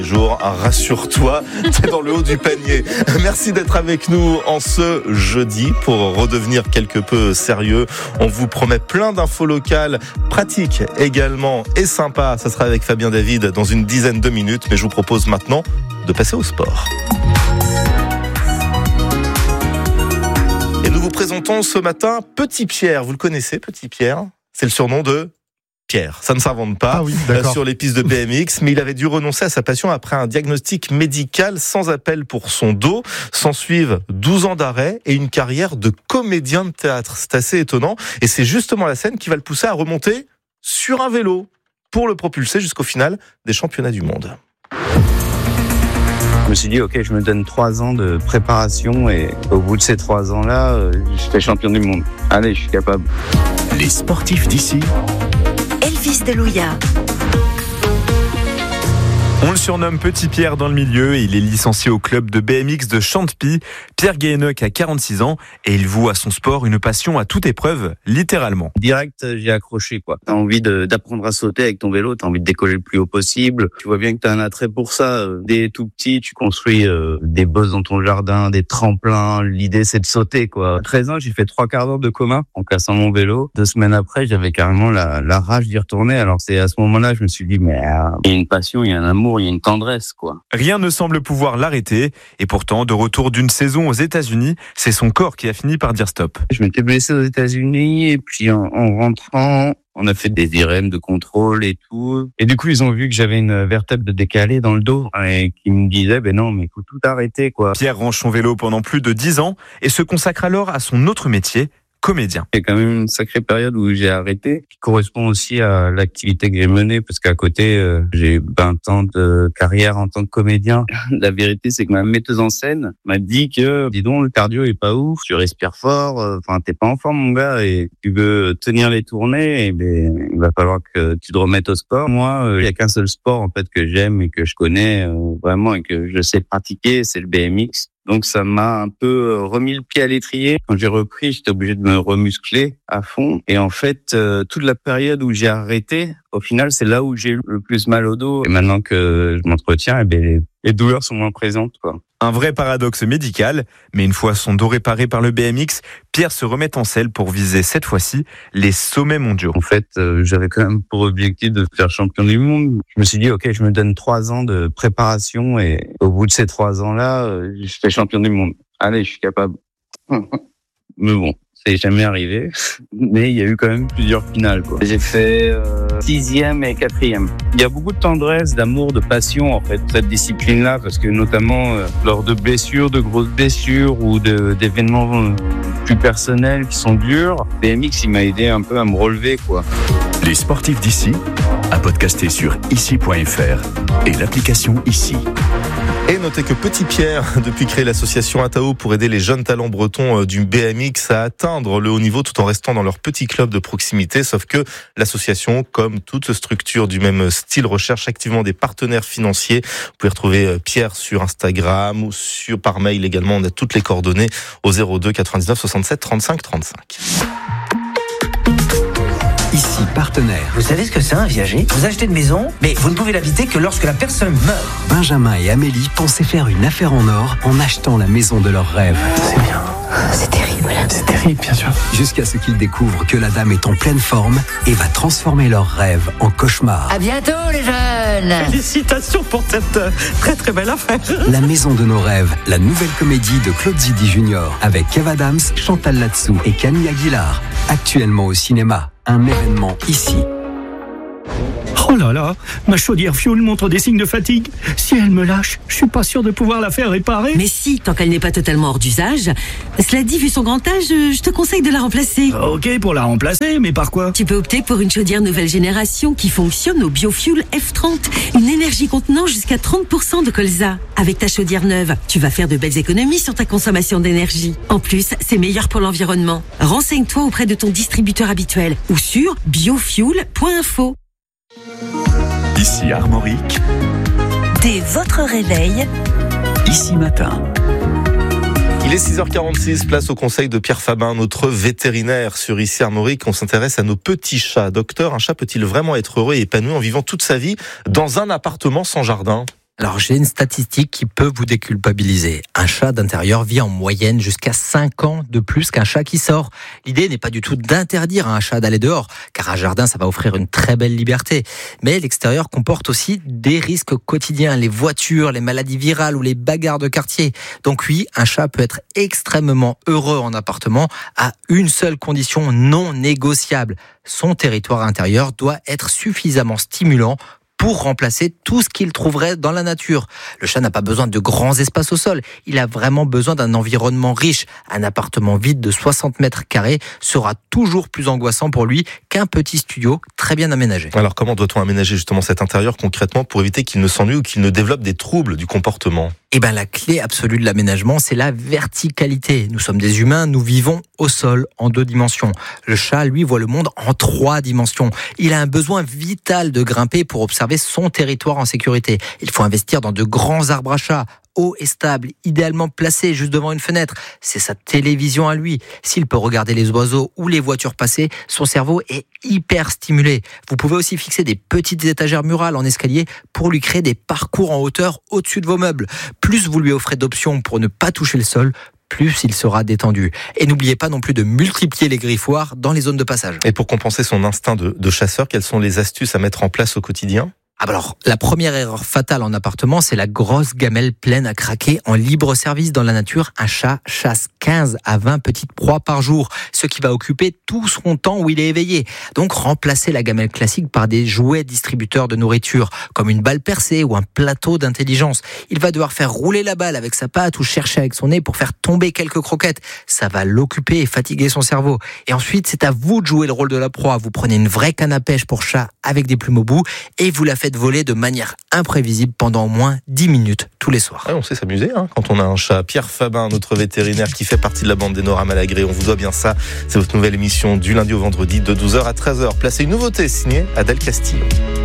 Jour, rassure-toi, t'es dans le haut du panier. Merci d'être avec nous en ce jeudi pour redevenir quelque peu sérieux. On vous promet plein d'infos locales, pratiques également et sympas. Ça sera avec Fabien David dans une dizaine de minutes, mais je vous propose maintenant de passer au sport. Et nous vous présentons ce matin Petit Pierre. Vous le connaissez, Petit Pierre ? C'est le surnom de Pierre. Ça ne s'invente pas sur les pistes de BMX, mais il avait dû renoncer à sa passion après un diagnostic médical sans appel pour son dos. S'en suivent 12 ans d'arrêt et une carrière de comédien de théâtre. C'est assez étonnant et c'est justement la scène qui va le pousser à remonter sur un vélo pour le propulser jusqu'au final des championnats du monde. Je me suis dit, ok, je me donne 3 ans de préparation et au bout de ces 3 ans-là, je fais champion du monde. Allez, je suis capable. Les sportifs d'ici. Elvis Delouya. On le surnomme Petit Pierre dans le milieu et il est licencié au club de BMX de Chantepie. Pierre Guéheneuc a 46 ans et il voue à son sport une passion à toute épreuve, littéralement. Direct, j'ai accroché, quoi. T'as envie d'apprendre à sauter avec ton vélo, t'as envie de décoller le plus haut possible. Tu vois bien que t'as un attrait pour ça. Dès tout petit, tu construis des bosses dans ton jardin, des tremplins. L'idée, c'est de sauter, quoi. À 13 ans, j'ai fait 3 quarts d'heure de coma en cassant mon vélo. 2 semaines après, j'avais carrément la rage d'y retourner. Alors c'est à ce moment-là, je me suis dit, mais il y a une passion, il y a un amour, il y a une tendresse, quoi. Rien ne semble pouvoir l'arrêter et pourtant, de retour d'une saison aux États-Unis, c'est son corps qui a fini par dire stop. Je m'étais blessé aux États-Unis et puis en rentrant, on a fait des IRM de contrôle et tout. Et du coup, ils ont vu que j'avais une vertèbre de décalée dans le dos et qu'ils me disaient, non, mais il faut tout arrêter, quoi. Pierre range son vélo pendant plus de 10 ans et se consacre alors à son autre métier, comédien. Il y a quand même une sacrée période où j'ai arrêté, qui correspond aussi à l'activité que j'ai menée, parce qu'à côté, j'ai 20 ans de carrière en tant que comédien. La vérité, c'est que ma metteuse en scène m'a dit que, dis donc, le cardio est pas ouf, tu respires fort, t'es pas en forme, mon gars, et tu veux tenir les tournées, il va falloir que tu te remettes au sport. Moi, il y a qu'un seul sport, en fait, que j'aime et que je connais vraiment et que je sais pratiquer, c'est le BMX. Donc ça m'a un peu remis le pied à l'étrier. Quand j'ai repris, j'étais obligé de me remuscler à fond. Et en fait, toute la période où j'ai arrêté, au final, c'est là où j'ai eu le plus mal au dos. Et maintenant que je m'entretiens, les douleurs sont moins présentes, quoi. Un vrai paradoxe médical, mais une fois son dos réparé par le BMX, Pierre se remet en selle pour viser cette fois-ci les sommets mondiaux. En fait, j'avais quand même pour objectif de faire champion du monde. Je me suis dit, ok, je me donne 3 ans de préparation et au bout de ces 3 ans-là, je fais champion du monde. Allez, je suis capable. Mais bon, c'est jamais arrivé. Mais il y a eu quand même plusieurs finales, quoi. J'ai fait 6e et 4e. Il y a beaucoup de tendresse, d'amour, de passion, en fait, cette discipline-là, parce que notamment lors de blessures, de grosses blessures ou d'événements plus personnels qui sont durs, BMX, il m'a aidé un peu à me relever, quoi. Les sportifs d'ici, à podcaster sur ici.fr et l'application Ici. Et notez que Petit Pierre, depuis créer l'association Atao pour aider les jeunes talents bretons du BMX à atteindre le haut niveau tout en restant dans leur petit club de proximité. Sauf que l'association, comme toute structure du même style, recherche activement des partenaires financiers. Vous pouvez retrouver Pierre sur Instagram ou par mail également. On a toutes les coordonnées au 02 99 67 35 35. Ici, partenaire. Vous savez ce que c'est un viager ? Vous achetez une maison, mais vous ne pouvez l'habiter que lorsque la personne meurt. Benjamin et Amélie pensaient faire une affaire en or en achetant la maison de leurs rêves. C'est bien. C'est terrible. C'est terrible, bien sûr. Jusqu'à ce qu'ils découvrent que la dame est en pleine forme et va transformer leurs rêves en cauchemar. À bientôt, les jeunes. Félicitations pour cette très très belle affaire. La maison de nos rêves, la nouvelle comédie de Claude Zidi Junior avec Kev Adams, Chantal Latsou et Camille Aguilar. Actuellement au cinéma, un événement Ici. Oh là là, ma chaudière fuel montre des signes de fatigue. Si elle me lâche, je suis pas sûr de pouvoir la faire réparer. Mais si, tant qu'elle n'est pas totalement hors d'usage. Cela dit, vu son grand âge, je te conseille de la remplacer. Ok, pour la remplacer, mais par quoi ? Tu peux opter pour une chaudière nouvelle génération qui fonctionne au biofuel F30, une énergie contenant jusqu'à 30% de colza. Avec ta chaudière neuve, tu vas faire de belles économies sur ta consommation d'énergie. En plus, c'est meilleur pour l'environnement. Renseigne-toi auprès de ton distributeur habituel ou sur biofuel.info. Ici Armorique. Dès votre réveil, Ici Matin. Il est 6h46, place au conseil de Pierre Fabin, notre vétérinaire sur Ici Armorique. On s'intéresse à nos petits chats. Docteur, un chat peut-il vraiment être heureux et épanoui en vivant toute sa vie dans un appartement sans jardin ? Alors, j'ai une statistique qui peut vous déculpabiliser. Un chat d'intérieur vit en moyenne jusqu'à 5 ans de plus qu'un chat qui sort. L'idée n'est pas du tout d'interdire à un chat d'aller dehors, car un jardin, ça va offrir une très belle liberté. Mais l'extérieur comporte aussi des risques quotidiens, les voitures, les maladies virales ou les bagarres de quartier. Donc oui, un chat peut être extrêmement heureux en appartement à une seule condition non négociable. Son territoire intérieur doit être suffisamment stimulant pour remplacer tout ce qu'il trouverait dans la nature. Le chat n'a pas besoin de grands espaces au sol. Il a vraiment besoin d'un environnement riche. Un appartement vide de 60 mètres carrés sera toujours plus angoissant pour lui qu'un petit studio très bien aménagé. Alors comment doit-on aménager justement cet intérieur concrètement pour éviter qu'il ne s'ennuie ou qu'il ne développe des troubles du comportement ? La clé absolue de l'aménagement, c'est la verticalité. Nous sommes des humains, nous vivons au sol en 2 dimensions. Le chat, lui, voit le monde en 3 dimensions. Il a un besoin vital de grimper pour observer son territoire en sécurité. Il faut investir dans de grands arbres à chat, hauts et stables, idéalement placés juste devant une fenêtre. C'est sa télévision à lui. S'il peut regarder les oiseaux ou les voitures passer, son cerveau est hyper stimulé. Vous pouvez aussi fixer des petites étagères murales en escalier pour lui créer des parcours en hauteur au-dessus de vos meubles. Plus vous lui offrez d'options pour ne pas toucher le sol, plus il sera détendu. Et n'oubliez pas non plus de multiplier les griffoirs dans les zones de passage. Et pour compenser son instinct de chasseur, quelles sont les astuces à mettre en place au quotidien ? Alors, la première erreur fatale en appartement, c'est la grosse gamelle pleine à craquer en libre service dans la nature. Un chat chasse 15 à 20 petites proies par jour, ce qui va occuper tout son temps où il est éveillé. Donc, remplacez la gamelle classique par des jouets distributeurs de nourriture, comme une balle percée ou un plateau d'intelligence. Il va devoir faire rouler la balle avec sa patte ou chercher avec son nez pour faire tomber quelques croquettes. Ça va l'occuper et fatiguer son cerveau. Et ensuite, c'est à vous de jouer le rôle de la proie. Vous prenez une vraie canne à pêche pour chat avec des plumes au bout et vous la faites voler de manière imprévisible pendant au moins 10 minutes tous les soirs. On sait s'amuser quand on a un chat. Pierre Fabin, notre vétérinaire qui fait partie de la bande des Nora Malagré, on vous doit bien ça. C'est votre nouvelle émission du lundi au vendredi de 12h à 13h. Placez une nouveauté signée Adèle Castillo.